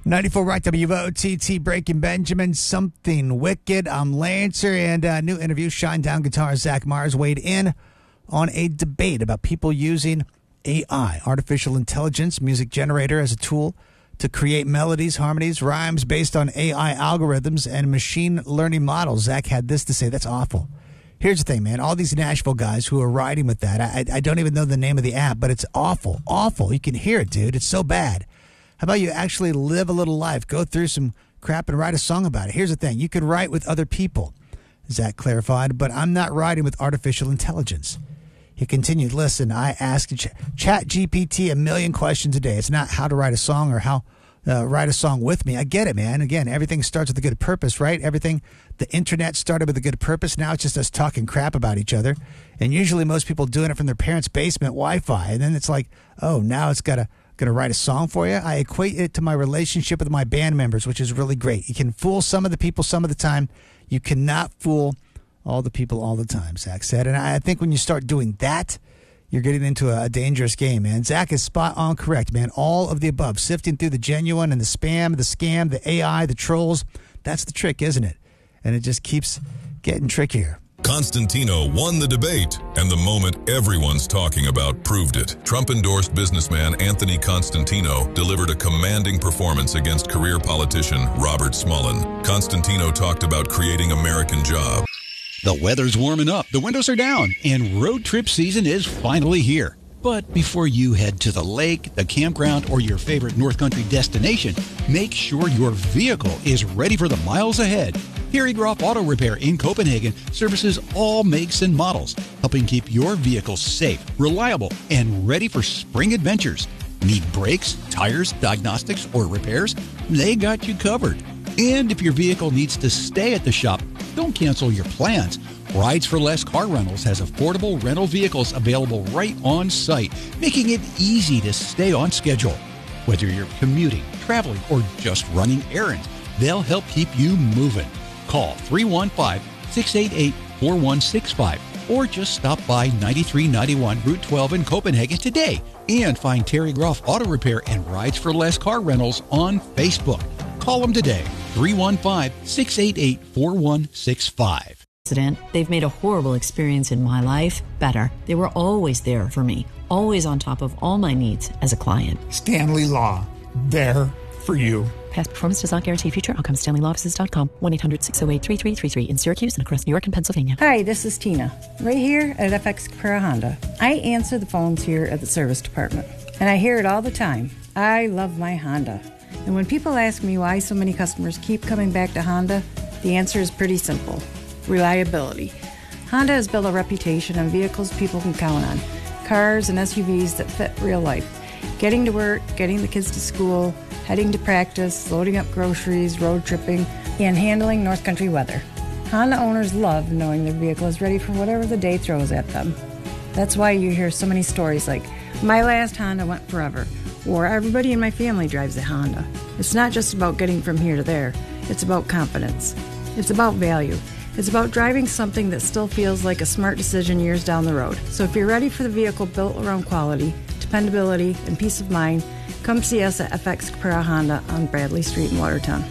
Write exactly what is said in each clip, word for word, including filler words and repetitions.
ninety-four Rock W O T T, Breaking Benjamin, Something Wicked. I'm Lancer, and a new interview, Shinedown guitarist Zach Myers weighed in on a debate about people using A I, artificial intelligence, music generator, as a tool to create melodies, harmonies, rhymes based on A I algorithms and machine learning models. Zach had this to say: that's awful. Here's the thing, man. All these Nashville guys who are riding with that, I, I don't even know the name of the app, but it's awful, awful. You can hear it, dude. It's so bad. How about you actually live a little life, go through some crap and write a song about it? Here's the thing. You can write with other people, Zach clarified, but I'm not writing with artificial intelligence. He continued, listen, I ask Ch- Chat G P T a million questions a day. It's not how to write a song or how uh, write a song with me. I get it, man. Again, everything starts with a good purpose, right? Everything, the internet started with a good purpose. Now it's just us talking crap about each other. And usually most people doing it from their parents' basement Wi-Fi. And then it's like, oh, now it's got to going to write a song for you. I equate it to my relationship with my band members, which is really great. You can fool some of the people some of the time. You cannot fool all the people all the time, Zach said. And I think when you start doing that, you're getting into a, a dangerous game, man. Zach is spot on correct, man. All of the above, sifting through the genuine and the spam, the scam, the A I, the trolls. That's the trick, isn't it? And it just keeps getting trickier. Constantino won the debate, and the moment everyone's talking about proved it. Trump-endorsed businessman Anthony Constantino delivered a commanding performance against career politician Robert Smullen. Constantino talked about creating American jobs. The weather's warming up, the windows are down, and road trip season is finally here. But before you head to the lake, the campground, or your favorite North Country destination, make sure your vehicle is ready for the miles ahead. Terry Groff Auto Repair in Copenhagen services all makes and models, helping keep your vehicle safe, reliable, and ready for spring adventures. Need brakes, tires, diagnostics, or repairs? They got you covered. And if your vehicle needs to stay at the shop, don't cancel your plans. Rides for Less Car Rentals has affordable rental vehicles available right on site, making it easy to stay on schedule. Whether you're commuting, traveling, or just running errands, they'll help keep you moving. Call three one five, six eight eight, four one six five or just stop by ninety-three ninety-one Route twelve in Copenhagen today and find Terry Groff Auto Repair and Rides for Less Car Rentals on Facebook. Call them today, three one five, six eight eight, four one six five. They've made a horrible experience in my life better. They were always there for me, always on top of all my needs as a client. Stanley Law, there for you. Past performance does not guarantee future outcomes. Stanley Law Offices dot com, one eight hundred, six oh eight, three three three three in Syracuse and across New York and Pennsylvania. Hi, this is Tina, right here at F X Capera Honda. I answer the phones here at the service department, and I hear it all the time. I love my Honda. And when people ask me why so many customers keep coming back to Honda, the answer is pretty simple. Reliability. Honda has built a reputation on vehicles people can count on. Cars and S U Vs that fit real life. Getting to work, getting the kids to school, heading to practice, loading up groceries, road tripping, and handling North Country weather. Honda owners love knowing their vehicle is ready for whatever the day throws at them. That's why you hear so many stories like, my last Honda went forever, or everybody in my family drives a Honda. It's not just about getting from here to there. It's about confidence. It's about value. It's about driving something that still feels like a smart decision years down the road. So if you're ready for the vehicle built around quality, dependability, and peace of mind, come see us at F X Capera Honda on Bradley Street in Watertown.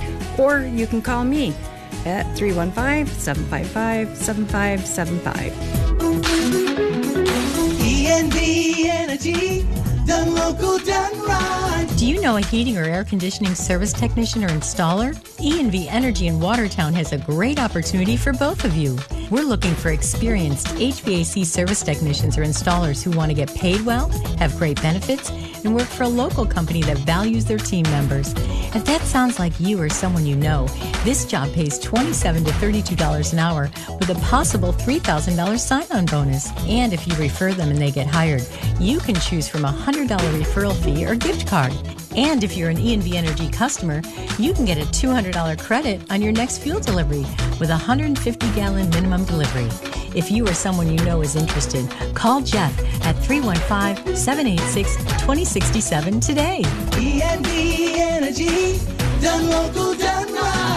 Or you can call me at three one five, seven five five, seven five seven five. E N V Energy, done local, done right. Do you know a heating or air conditioning service technician or installer? E N V Energy in Watertown has a great opportunity for both of you. We're looking for experienced H V A C service technicians or installers who want to get paid well, have great benefits, and work for a local company that values their team members. If that sounds like you or someone you know, this job pays twenty-seven to thirty-two dollars an hour with a possible three thousand dollars sign-on bonus. And if you refer them and they get hired, you can choose from a one hundred dollars referral fee or gift card. And if you're an E N V Energy customer, you can get a two hundred dollars credit on your next fuel delivery with a one hundred fifty gallon minimum delivery. If you or someone you know is interested, call Jeff at three one five, seven eight six, two zero six seven today. E N V Energy, done local, done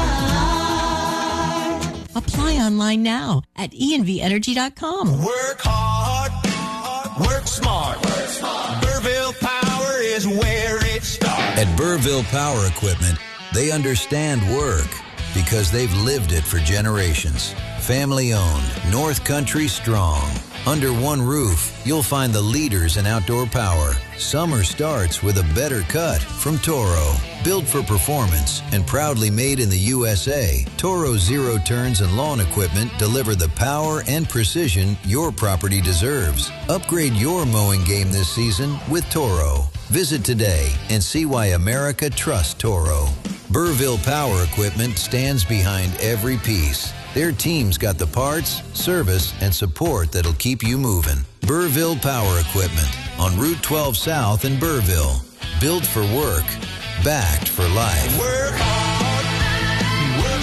right. Apply online now at E N V energy dot com. Work hard, work smart. Work smart. Burville Power is where it starts. At Burrville Power Equipment, they understand work because they've lived it for generations. Family owned, North Country strong. Under one roof, you'll find the leaders in outdoor power. Summer starts with a better cut from Toro. Built for performance and proudly made in the U S A, Toro Zero Turns and Lawn Equipment deliver the power and precision your property deserves. Upgrade your mowing game this season with Toro. Visit today and see why America trusts Toro. Burrville Power Equipment stands behind every piece. Their team's got the parts, service, and support that'll keep you moving. Burrville Power Equipment on Route twelve South in Burrville. Built for work, backed for life. Work hard, work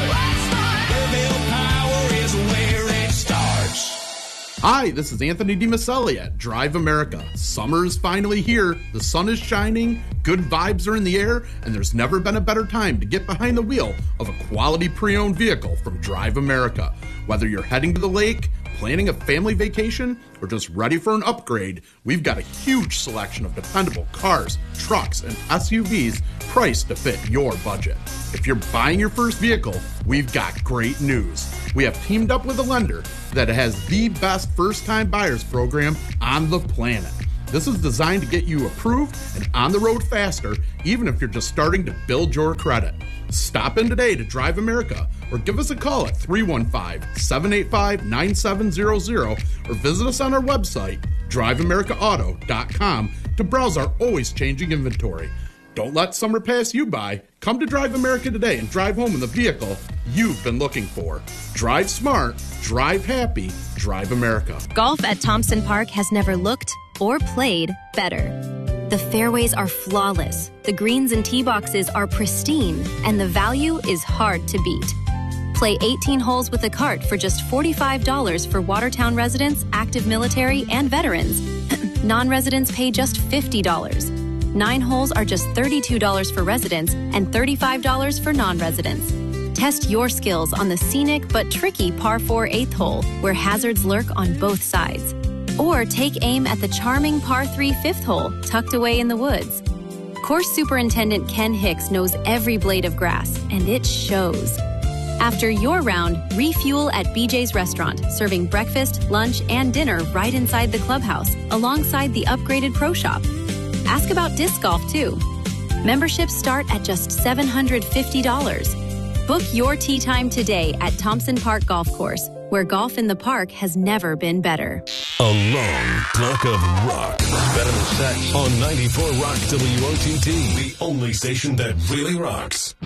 smart. Burrville Power is where it starts. Hi, this is Anthony DiMaselli at Drive America. Summer is finally here, the sun is shining, good vibes are in the air, and there's never been a better time to get behind the wheel of a quality pre-owned vehicle from Drive America. Whether you're heading to the lake, planning a family vacation, or just ready for an upgrade, we've got a huge selection of dependable cars, trucks, and S U Vs priced to fit your budget. If you're buying your first vehicle, we've got great news. We have teamed up with a lender that has the best first-time buyers program on the planet. This is designed to get you approved and on the road faster, even if you're just starting to build your credit. Stop in today to Drive America or give us a call at three one five, seven eight five, nine seven zero zero or visit us on our website, drive america auto dot com, to browse our always changing inventory. Don't let summer pass you by. Come to Drive America today and drive home in the vehicle you've been looking for. Drive smart, drive happy, Drive America. Golf at Thompson Park has never looked or played better. The fairways are flawless, the greens and tee boxes are pristine, and the value is hard to beat. Play eighteen holes with a cart for just forty-five dollars for Watertown residents, active military, and veterans. Non-residents pay just fifty dollars. Nine holes are just thirty-two dollars for residents and thirty-five dollars for non-residents. Test your skills on the scenic but tricky par four eighth hole, where hazards lurk on both sides. Or take aim at the charming par three fifth hole, tucked away in the woods. Course Superintendent Ken Hicks knows every blade of grass, and it shows. After your round, refuel at B J's Restaurant, serving breakfast, lunch, and dinner right inside the clubhouse, alongside the upgraded Pro Shop. Ask about disc golf, too. Memberships start at just seven hundred fifty dollars. Book your tee time today at Thompson Park Golf Course, where golf in the park has never been better. A long block of rock. Better than sex. On ninety-four Rock W O T T. The only station that really rocks.